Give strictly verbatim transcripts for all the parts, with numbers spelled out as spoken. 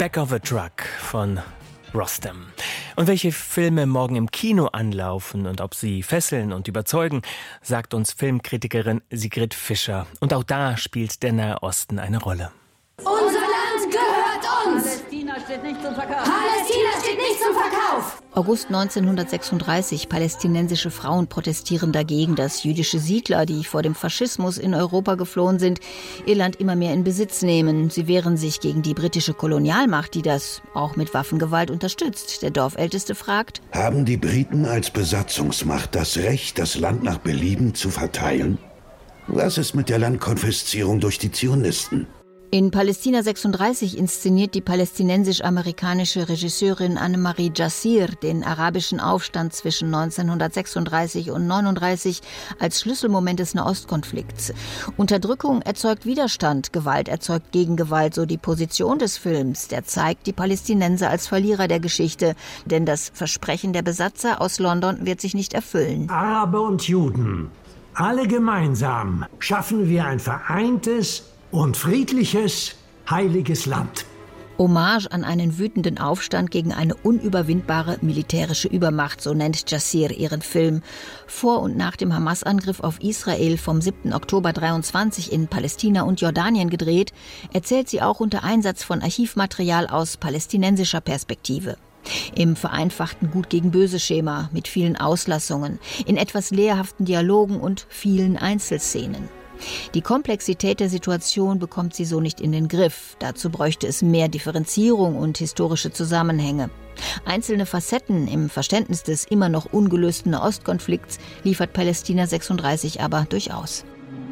Back of a Truck von Rostam. Und welche Filme morgen im Kino anlaufen und ob sie fesseln und überzeugen, sagt uns Filmkritikerin Sigrid Fischer. Und auch da spielt der Nahe Osten eine Rolle. Unser Land gehört uns! Palästina steht nicht zum Verkauf! Palästina steht nicht zum Verkauf! August neunzehnhundertsechsunddreißig. Palästinensische Frauen protestieren dagegen, dass jüdische Siedler, die vor dem Faschismus in Europa geflohen sind, ihr Land immer mehr in Besitz nehmen. Sie wehren sich gegen die britische Kolonialmacht, die das auch mit Waffengewalt unterstützt. Der Dorfälteste fragt: Haben die Briten als Besatzungsmacht das Recht, das Land nach Belieben zu verteilen? Was ist mit der Landkonfiszierung durch die Zionisten? In Palästina sechsunddreißig inszeniert die palästinensisch-amerikanische Regisseurin Annemarie Jacir den arabischen Aufstand zwischen neunzehnhundertsechsunddreißig und neununddreißig als Schlüsselmoment des Nahostkonflikts. Unterdrückung erzeugt Widerstand, Gewalt erzeugt Gegengewalt, so die Position des Films. Der zeigt die Palästinenser als Verlierer der Geschichte, denn das Versprechen der Besatzer aus London wird sich nicht erfüllen. Araber und Juden, alle gemeinsam schaffen wir ein vereintes und friedliches, heiliges Land. Hommage an einen wütenden Aufstand gegen eine unüberwindbare militärische Übermacht, so nennt Jacir ihren Film. Vor und nach dem Hamas-Angriff auf Israel vom siebten Oktober dreiundzwanzig in Palästina und Jordanien gedreht, erzählt sie auch unter Einsatz von Archivmaterial aus palästinensischer Perspektive. Im vereinfachten Gut-gegen-Böse-Schema mit vielen Auslassungen, in etwas lehrhaften Dialogen und vielen Einzelszenen. Die Komplexität der Situation bekommt sie so nicht in den Griff. Dazu bräuchte es mehr Differenzierung und historische Zusammenhänge. Einzelne Facetten im Verständnis des immer noch ungelösten Nahostkonflikts liefert Palästina sechsunddreißig aber durchaus.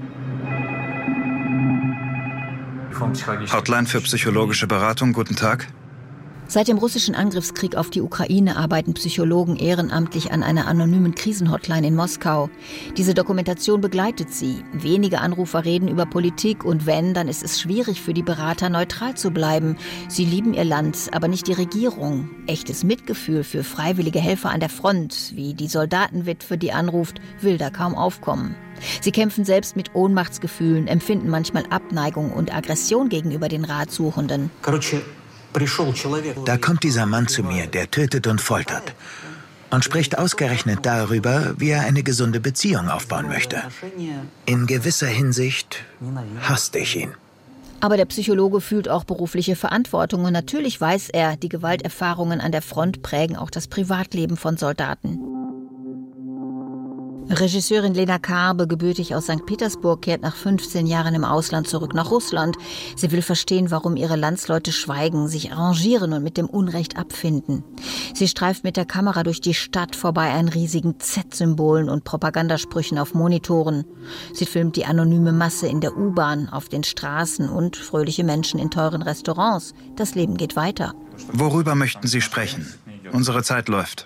Hotline für psychologische Beratung, guten Tag. Seit dem russischen Angriffskrieg auf die Ukraine arbeiten Psychologen ehrenamtlich an einer anonymen Krisenhotline in Moskau. Diese Dokumentation begleitet sie. Wenige Anrufer reden über Politik und wenn, dann ist es schwierig für die Berater, neutral zu bleiben. Sie lieben ihr Land, aber nicht die Regierung. Echtes Mitgefühl für freiwillige Helfer an der Front, wie die Soldatenwitwe, die anruft, will da kaum aufkommen. Sie kämpfen selbst mit Ohnmachtsgefühlen, empfinden manchmal Abneigung und Aggression gegenüber den Ratsuchenden. Da kommt dieser Mann zu mir, der tötet und foltert und spricht ausgerechnet darüber, wie er eine gesunde Beziehung aufbauen möchte. In gewisser Hinsicht hasste ich ihn. Aber der Psychologe fühlt auch berufliche Verantwortung und natürlich weiß er, die Gewalterfahrungen an der Front prägen auch das Privatleben von Soldaten. Regisseurin Lena Karbe, gebürtig aus Sankt Petersburg, kehrt nach fünfzehn Jahren im Ausland zurück nach Russland. Sie will verstehen, warum ihre Landsleute schweigen, sich arrangieren und mit dem Unrecht abfinden. Sie streift mit der Kamera durch die Stadt vorbei an riesigen Z-Symbolen und Propagandasprüchen auf Monitoren. Sie filmt die anonyme Masse in der U-Bahn, auf den Straßen und fröhliche Menschen in teuren Restaurants. Das Leben geht weiter. Worüber möchten Sie sprechen? Unsere Zeit läuft.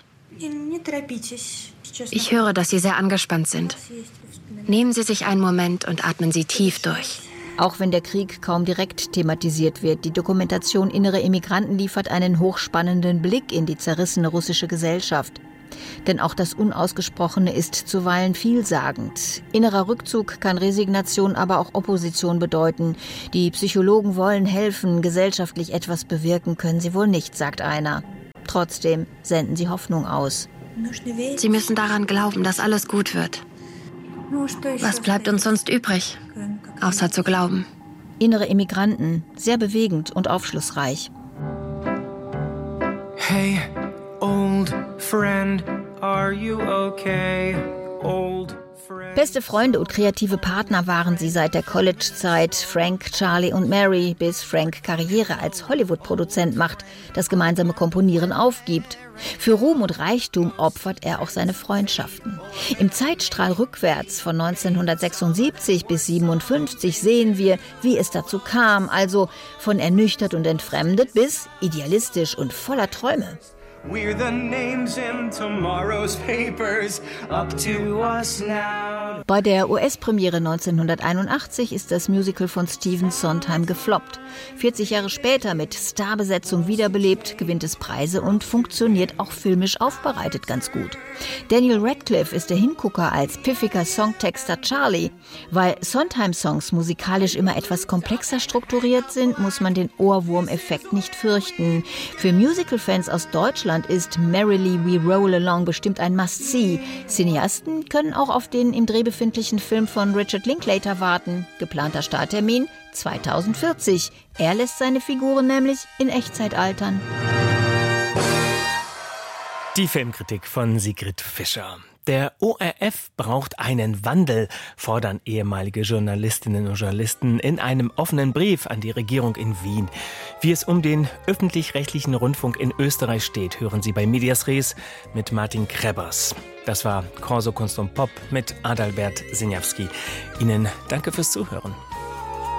Ich höre, dass Sie sehr angespannt sind. Nehmen Sie sich einen Moment und atmen Sie tief durch. Auch wenn der Krieg kaum direkt thematisiert wird, die Dokumentation Innere Emigranten liefert einen hochspannenden Blick in die zerrissene russische Gesellschaft. Denn auch das Unausgesprochene ist zuweilen vielsagend. Innerer Rückzug kann Resignation, aber auch Opposition bedeuten. Die Psychologen wollen helfen, gesellschaftlich etwas bewirken können sie wohl nicht, sagt einer. Trotzdem senden sie Hoffnung aus. Sie müssen daran glauben, dass alles gut wird. Was bleibt uns sonst übrig, außer zu glauben? Innere Emigranten, sehr bewegend und aufschlussreich. Hey, old friend, are you okay? Old Beste Freunde und kreative Partner waren sie seit der College-Zeit, Frank, Charlie und Mary, bis Frank Karriere als Hollywood-Produzent macht, das gemeinsame Komponieren aufgibt. Für Ruhm und Reichtum opfert er auch seine Freundschaften. Im Zeitstrahl rückwärts von neunzehnhundertsechsundsiebzig bis siebenundfünfzig sehen wir, wie es dazu kam, also von ernüchtert und entfremdet bis idealistisch und voller Träume. We're the names in tomorrow's papers, up to us now. Bei der U S-Premiere neunzehnhunderteinundachtzig ist das Musical von Stephen Sondheim gefloppt. vierzig Jahre später mit Starbesetzung wiederbelebt, gewinnt es Preise und funktioniert auch filmisch aufbereitet ganz gut. Daniel Radcliffe ist der Hingucker als pfiffiger Songtexter Charlie. Weil Sondheim-Songs musikalisch immer etwas komplexer strukturiert sind, muss man den Ohrwurm-Effekt nicht fürchten. Für Musical-Fans aus Deutschland ist Merrily We Roll Along bestimmt ein Must-See. Cineasten können auch auf den im Dreh befindlichen Film von Richard Linklater warten. Geplanter Starttermin zweitausendvierzig. Er lässt seine Figuren nämlich in Echtzeit altern. Die Filmkritik von Sigrid Fischer. Der O R F braucht einen Wandel, fordern ehemalige Journalistinnen und Journalisten in einem offenen Brief an die Regierung in Wien. Wie es um den öffentlich-rechtlichen Rundfunk in Österreich steht, hören Sie bei Medias Res mit Martin Krebbers. Das war Corso Kunst und Pop mit Adalbert Sinjawski. Ihnen danke fürs Zuhören.